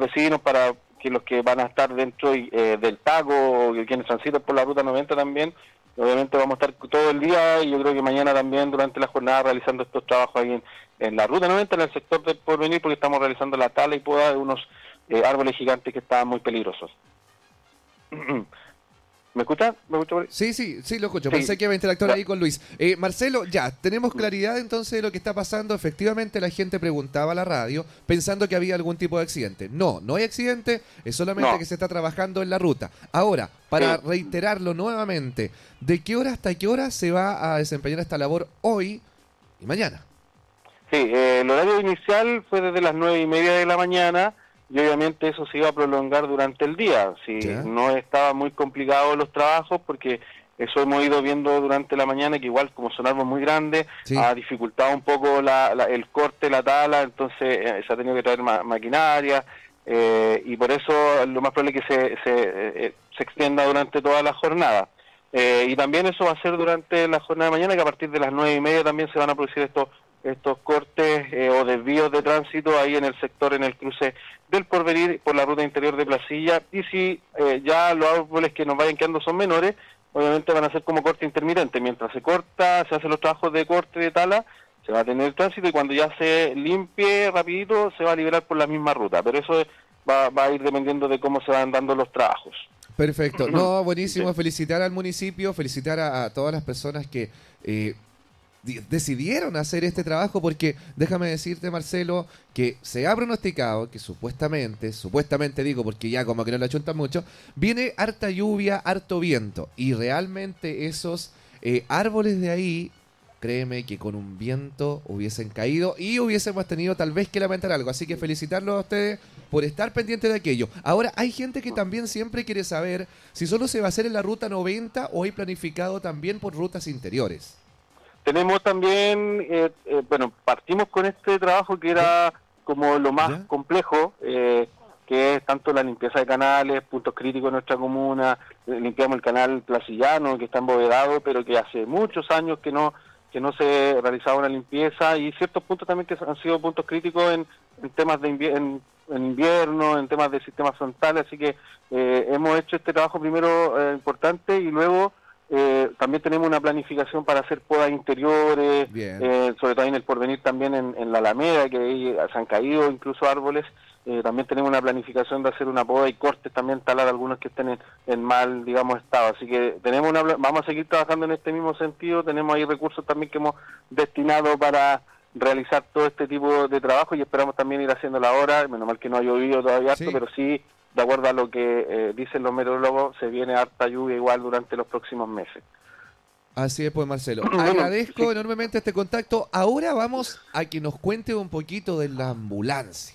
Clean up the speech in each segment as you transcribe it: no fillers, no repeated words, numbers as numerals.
vecinos, para que los que van a estar dentro del Taco, o quienes transitan por la Ruta 90 también. Obviamente vamos a estar todo el día, y yo creo que mañana también durante la jornada realizando estos trabajos ahí en la Ruta 90, en el sector del Porvenir, porque estamos realizando la tala y poda de unos árboles gigantes que estaban muy peligrosos. ¿Me escucha? ¿Me escucha por ahí? Sí, lo escucho. Sí. Pensé que iba a interactuar ahí con Luis. Marcelo, ya, tenemos claridad entonces de lo que está pasando. Efectivamente, la gente preguntaba a la radio pensando que había algún tipo de accidente. No hay accidente, es solamente que se está trabajando en la ruta. Ahora, para reiterarlo nuevamente, ¿de qué hora hasta qué hora se va a desempeñar esta labor hoy y mañana? Sí, el horario inicial fue desde las 9:30 de la mañana, y obviamente eso se iba a prolongar durante el día. No estaba muy complicado los trabajos, porque eso hemos ido viendo durante la mañana, que igual como son árboles muy grandes, ha dificultado un poco el corte, la tala, entonces se ha tenido que traer maquinaria, y por eso lo más probable es que se extienda durante toda la jornada. Y también eso va a ser durante la jornada de mañana, que a partir de las 9:30 también se van a producir estos cortes o desvíos de tránsito ahí en el sector, en el cruce del Porvenir por la ruta interior de Placilla. Y si ya los árboles que nos vayan quedando son menores, obviamente van a ser como corte intermitente. Mientras se corta, se hacen los trabajos de corte, de tala, se va a tener tránsito, y cuando ya se limpie rapidito se va a liberar por la misma ruta. Pero eso va a ir dependiendo de cómo se van dando los trabajos. Perfecto. No, buenísimo. Sí. Felicitar al municipio, felicitar a todas las personas que decidieron hacer este trabajo, porque déjame decirte, Marcelo, que se ha pronosticado que supuestamente digo porque ya como que no la chuntan mucho, viene harta lluvia, harto viento, y realmente esos árboles de ahí, créeme que con un viento hubiesen caído y hubiésemos tenido tal vez que lamentar algo. Así que felicitarlos a ustedes por estar pendientes de aquello. Ahora, hay gente que también siempre quiere saber si solo se va a hacer en la ruta 90 o hay planificado también por rutas interiores. Tenemos también, partimos con este trabajo que era como lo más complejo, que es tanto la limpieza de canales, puntos críticos en nuestra comuna. Limpiamos el canal Placillano, que está embovedado, pero que hace muchos años que no se realizaba una limpieza, y ciertos puntos también que han sido puntos críticos en temas de invierno, en temas de sistemas frontales. Así que hemos hecho este trabajo primero importante, y luego también tenemos una planificación para hacer podas interiores, sobre todo en el Porvenir, también en la Alameda, que ahí se han caído incluso árboles. También tenemos una planificación de hacer una poda y cortes, también talar algunos que estén en mal, digamos, estado. Así que vamos a seguir trabajando en este mismo sentido. Tenemos ahí recursos también que hemos destinado para realizar todo este tipo de trabajo, y esperamos también ir haciéndolo ahora. Menos mal que no ha llovido todavía harto, pero sí, de acuerdo a lo que dicen los meteorólogos, se viene harta lluvia igual durante los próximos meses. Así es, pues, Marcelo. Agradezco enormemente este contacto. Ahora vamos a que nos cuente un poquito de la ambulancia.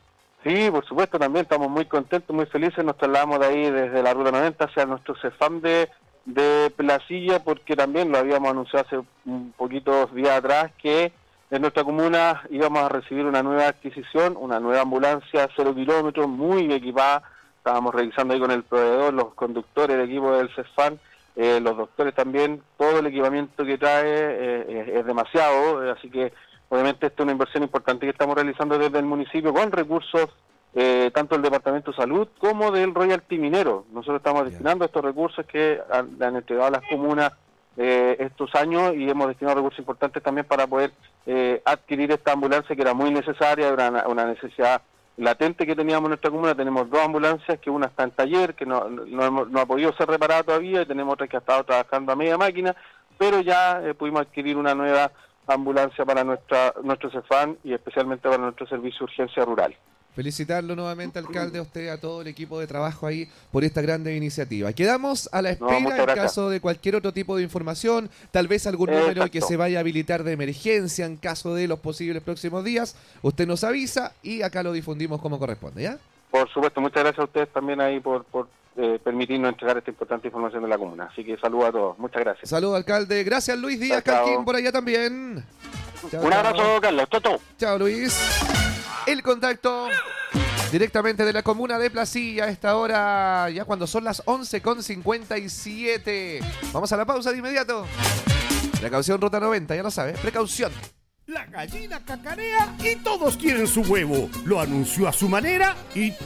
Sí, por supuesto, también estamos muy contentos, muy felices. Nos trasladamos de ahí desde la Ruta 90 hacia nuestro CEFAM de Placilla, porque también lo habíamos anunciado hace un poquitos días atrás, que en nuestra comuna íbamos a recibir una nueva adquisición, una nueva ambulancia 0 kilómetros, muy equipada. Estábamos revisando ahí con el proveedor, los conductores de equipo del CEFAM, los doctores también. Todo el equipamiento que trae es demasiado, así que obviamente esta es una inversión importante que estamos realizando desde el municipio con recursos tanto del Departamento de Salud como del Royalty Minero. Nosotros estamos destinando estos recursos que le han entregado a las comunas estos años, y hemos destinado recursos importantes también para poder adquirir esta ambulancia, que era muy necesaria, era una necesidad latente que teníamos en nuestra comuna. Tenemos 2 ambulancias, que una está en taller, que no ha podido ser reparada todavía, y tenemos otra que ha estado trabajando a media máquina, pero ya pudimos adquirir una nueva ambulancia para nuestro CEFAM, y especialmente para nuestro servicio de urgencia rural. Felicitarlo nuevamente, alcalde, a usted, a todo el equipo de trabajo ahí por esta grande iniciativa. Quedamos a la espera en caso de cualquier otro tipo de información, tal vez algún número que se vaya a habilitar de emergencia en caso de los posibles próximos días. Usted nos avisa y acá lo difundimos como corresponde, ¿ya? Por supuesto, muchas gracias a ustedes también ahí por permitirnos entregar esta importante información de la comuna. Así que saludos a todos, muchas gracias. Saludos, alcalde. Gracias, Luis Díaz Calquín, por allá también. Chao, un abrazo, Carlos. Chao. Chao, Luis. El contacto directamente de la comuna de Placilla a esta hora, ya cuando son las 11:57. Vamos a la pausa de inmediato. Precaución, Ruta 90, ya lo sabes, precaución. La gallina cacarea y todos quieren su huevo. Lo anunció a su manera y